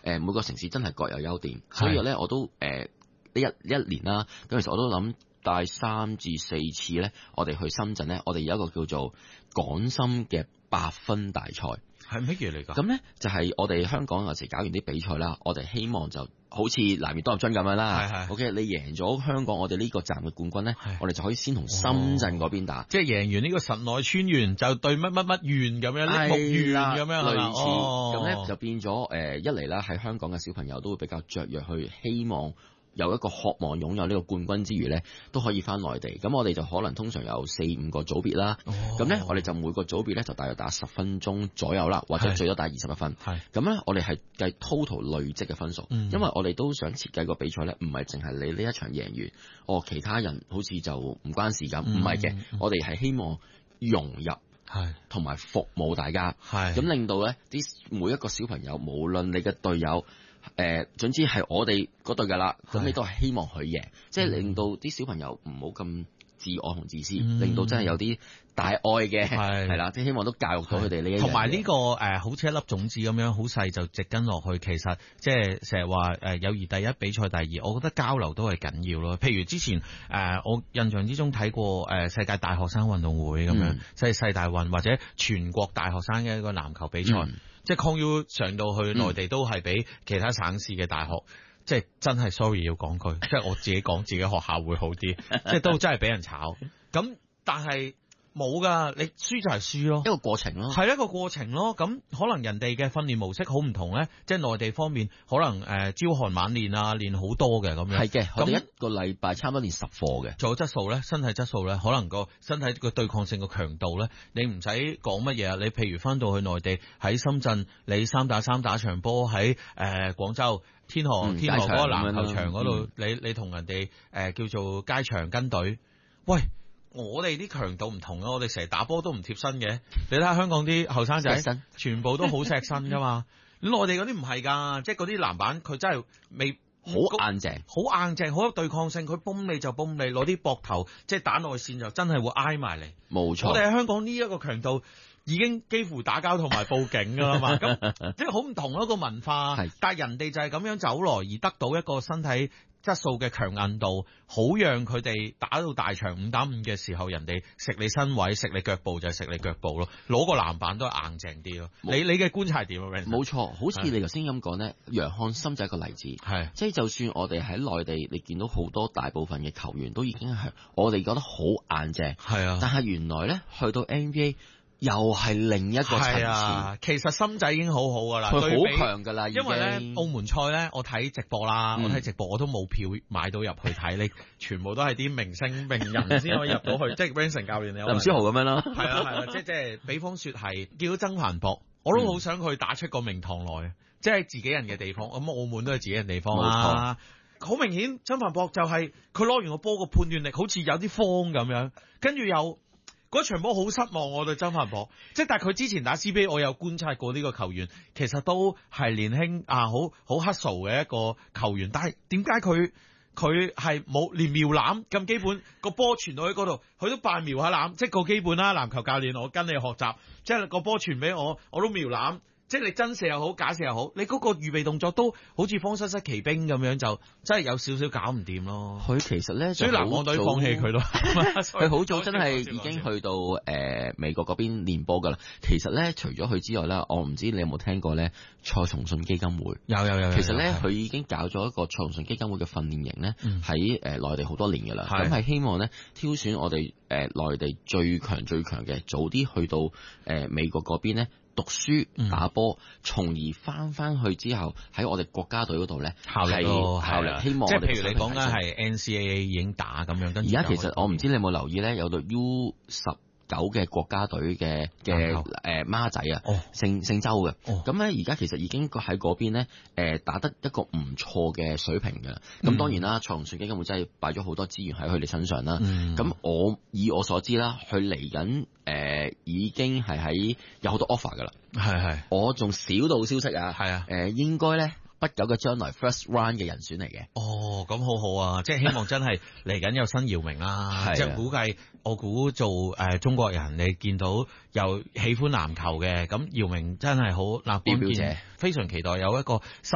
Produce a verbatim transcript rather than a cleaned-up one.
誒每個城市真係各有優點，所以咧我都誒呢一一年啦，咁其實我都諗帶三至四次咧，我哋去深圳咧，我哋有一個叫做港深嘅八分大賽。 係乜嘢嚟㗎？ 咁咧就係、是、我哋香港有時搞完啲比賽啦，我哋希望就好似南面多入樽咁樣啦。 係係 OK， 你贏咗香港我哋呢個站嘅冠軍咧，我哋就可以先同深圳嗰邊打， 哦、即係贏完呢個神奈川縣就對乜乜乜縣咁樣，鈴木縣咁樣類似。咁咧、 哦、 就變咗誒、呃、一嚟啦，喺香港嘅小朋友都會比較雀躍去希望。有一個渴望擁有呢個冠軍之餘呢，都可以翻內地。咁我哋就可能通常有四五個組別啦。咁呢、哦，我哋就每個組別呢，就大約打十分鐘左右啦，或者最多打二十一分。咁呢，我哋係計 total 累積嘅分數，因為我哋都想設計個比賽呢，唔係淨係你呢一場贏完，哦，其他人好似就唔關事咁，唔係嘅。我哋係希望融入，同埋服務大家，咁令到呢啲每一個小朋友，無論你嘅隊友。誒、呃，總之係我哋嗰隊噶啦，咁你都係希望佢贏，即係令到啲小朋友唔好咁自我同自私，嗯、令到真係有啲大愛嘅係啦，即係希望都教育到佢哋呢一樣嘢。 同埋呢個誒、呃，好似一粒種子咁樣，好細就植根落去。其實即係成日話誒，友誼第一，比賽第二，我覺得交流都係緊要咯。譬如之前誒、呃，我印象之中睇過誒、呃，世界大學生運動會咁樣，嗯、即係世大運或者全國大學生嘅一個籃球比賽。嗯即係 Con U 上到去內地都係比其他省市嘅大學，嗯、即係真係 sorry 要講句，即係我自己講自己學校會好啲，即係都真係俾人炒。咁但係冇㗎，你輸就係輸咯， 一個過程咯， 係一個過程咯。咁可能人哋嘅訓練模式好唔同咧，即係內地方面可能誒、呃、朝寒晚練啊，練好多嘅咁樣。係嘅， 咁一個禮拜差唔多練十課嘅。 做質素咧，身體質素咧，可能個身體個對抗性個強度咧，你唔使講乜嘢啊。你譬如翻到去內地喺深圳，你三打三打場波喺誒廣州天河、嗯、天河嗰個籃球場嗰度，嗯、你你同人哋誒、呃、叫做街場跟隊，喂。我哋啲強度唔同啊！我哋成日打波都唔貼身嘅，你睇下香港啲後生仔，全部都好錫身噶嘛。內地嗰啲唔係噶，即係嗰啲籃板佢真係未好硬淨， 好硬淨，好有對抗性。佢崩你就崩你，攞啲膊頭即係打內線就真係會挨埋嚟。冇錯，我哋喺香港呢一個強度已經幾乎打交同埋報警噶啦嘛。咁即係好唔同一個文化，但係人哋就係咁樣走來而得到一個身體質素嘅強硬度，好讓佢哋打到大場五打五嘅時候，人哋食你身位，食你腳步就係食你腳步咯，攞個籃板都係硬淨啲咯。你你嘅觀察係點啊？ 冇錯，好似你頭先咁講呢，楊漢森就係一個例子，係即係就算我哋喺內地，你見到好多大部分嘅球員都已經係我哋覺得好硬淨，係啊，但係原來呢，去到 N B A。又係另一個層次， 啊，其實深仔已經好好噶啦， 佢好強噶啦， 因為咧澳門賽咧，我睇直播啦，嗯、我睇直播我都冇票買到入去睇，你全部都係啲明星名人先可以入到去，即係 Vincent 教練你林書豪咁樣咯， 係啊係啊，即係即係比方說係叫到曾凡博，我都好想佢打出個名堂來，即係自己人嘅地方，咁澳門都係自己人地方啦。好明顯，曾凡博就係佢攞完個波個判斷力好似有啲慌咁樣，跟住又。嗰場波好失望，我對曾凡博，即係但係佢之前打 C B A， 我有觀察過呢個球員，其實都係年輕啊，好好 hustle 嘅一個球員，但係點解佢佢係冇連瞄籃咁基本個波傳到去嗰度，佢都扮瞄下籃，即係個基本啦。籃球教練，我跟你學習，即係個波傳俾我，我都瞄籃。即係你真射又好，假射又好，你嗰個預備動作都好似方失失奇兵咁樣，就真係有少少搞唔掂咯。 佢其實咧， 所以籃網隊放棄佢咯。 佢好早真係已經去到誒、呃、美國嗰邊練波噶啦。其實咧，除咗佢之外咧，我唔知你有冇聽過咧蔡崇信基金會。 有有有。 其實咧，佢已經搞咗一個蔡崇信基金會嘅訓練營咧，喺誒內地好多年噶啦。咁係希望咧挑選我哋誒內地最強最強嘅，早啲去到誒、呃、美國嗰邊咧。讀書打波，從而翻翻去之後喺我哋國家隊嗰度咧效力咯，效力。希望即係譬如你講緊係 N C A A 已經打咁樣，跟住而家其實我唔知你有冇留意咧，有到 U 十九嘅國家隊嘅嘅誒孖仔啊，姓姓周嘅。咁咧而家其實已經喺嗰邊咧誒打得一個唔錯嘅水平嘅。咁、嗯、當然啦，蔡崇信基金會真係擺咗好多資源喺佢哋身上啦。咁、嗯、我以我所知啦，佢嚟緊。誒、呃、已經係喺有好多 offer 㗎啦，係係，我仲少到消息啊，係啊，誒、呃、應該咧不久嘅將來 first round 嘅人選嚟嘅。哦，咁好好啊，即係希望真係嚟緊有新姚明啦，即係估計我估做誒、呃、中國人，你見到又喜歡籃球嘅，咁姚明真係好立表表姐，非常期待有一個新